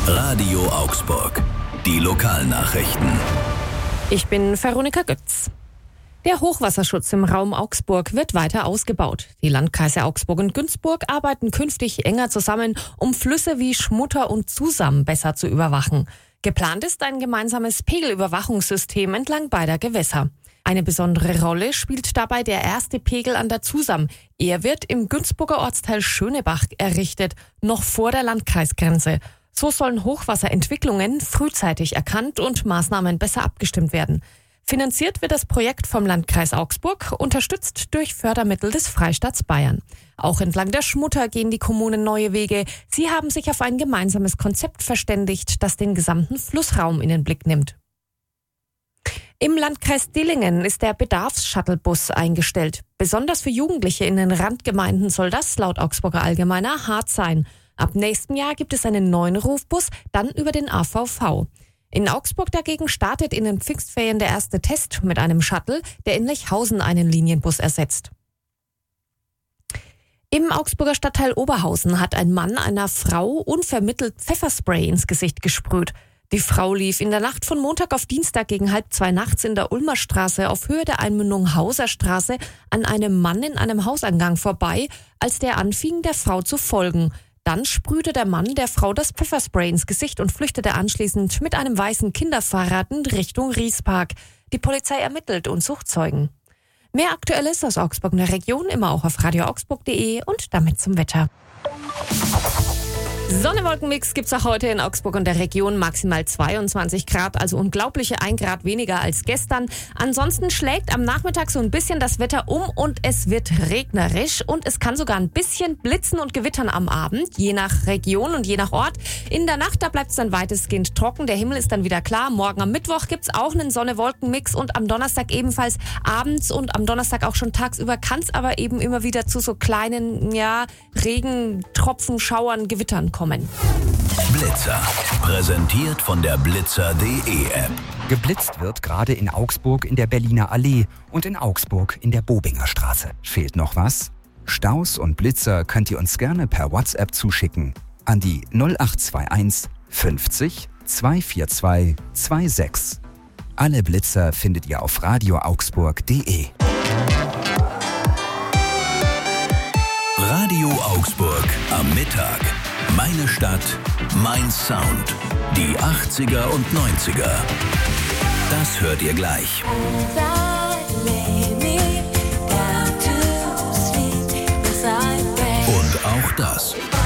Radio Augsburg. Die Lokalnachrichten. Ich bin Veronika Götz. Der Hochwasserschutz im Raum Augsburg wird weiter ausgebaut. Die Landkreise Augsburg und Günzburg arbeiten künftig enger zusammen, um Flüsse wie Schmutter und Zusam besser zu überwachen. Geplant ist ein gemeinsames Pegelüberwachungssystem entlang beider Gewässer. Eine besondere Rolle spielt dabei der erste Pegel an der Zusam. Er wird im Günzburger Ortsteil Schönebach errichtet, noch vor der Landkreisgrenze. So sollen Hochwasserentwicklungen frühzeitig erkannt und Maßnahmen besser abgestimmt werden. Finanziert wird das Projekt vom Landkreis Augsburg, unterstützt durch Fördermittel des Freistaats Bayern. Auch entlang der Schmutter gehen die Kommunen neue Wege. Sie haben sich auf ein gemeinsames Konzept verständigt, das den gesamten Flussraum in den Blick nimmt. Im Landkreis Dillingen ist der Bedarfs-Shuttlebus eingestellt. Besonders für Jugendliche in den Randgemeinden soll das laut Augsburger Allgemeiner hart sein. Ab nächstem Jahr gibt es einen neuen Rufbus, dann über den AVV. In Augsburg dagegen startet in den Pfingstferien der erste Test mit einem Shuttle, der in Lechhausen einen Linienbus ersetzt. Im Augsburger Stadtteil Oberhausen hat ein Mann einer Frau unvermittelt Pfefferspray ins Gesicht gesprüht. Die Frau lief in der Nacht von Montag auf Dienstag gegen 1:30 nachts in der Ulmer Straße auf Höhe der Einmündung Hauser Straße an einem Mann in einem Hausangang vorbei, als der anfing, der Frau zu folgen. Dann sprühte der Mann der Frau das Pfefferspray ins Gesicht und flüchtete anschließend mit einem weißen Kinderfahrrad in Richtung Riespark. Die Polizei ermittelt und sucht Zeugen. Mehr Aktuelles aus Augsburg und der Region immer auch auf radioaugsburg.de und damit zum Wetter. Sonne-Wolken-Mix gibt's auch heute in Augsburg und der Region, maximal 22 Grad, also unglaubliche 1 Grad weniger als gestern. Ansonsten schlägt am Nachmittag so ein bisschen das Wetter um und es wird regnerisch und es kann sogar ein bisschen blitzen und gewittern am Abend, je nach Region und je nach Ort. In der Nacht, da bleibt's dann weitestgehend trocken, der Himmel ist dann wieder klar. Morgen am Mittwoch gibt's auch einen Sonne-Wolken-Mix und am Donnerstag ebenfalls abends und am Donnerstag auch schon tagsüber kann's aber eben immer wieder zu so kleinen, Regentropfen, Schauern, Gewittern kommen. Blitzer. Präsentiert von der Blitzer.de App. Geblitzt wird gerade in Augsburg in der Berliner Allee und in Augsburg in der Bobinger Straße. Fehlt noch was? Staus und Blitzer könnt ihr uns gerne per WhatsApp zuschicken an die 0821 50 242 26. Alle Blitzer findet ihr auf radioaugsburg.de. Radio Augsburg am Mittag. Meine Stadt, mein Sound. Die 80er und 90er. Das hört ihr gleich. Und auch das.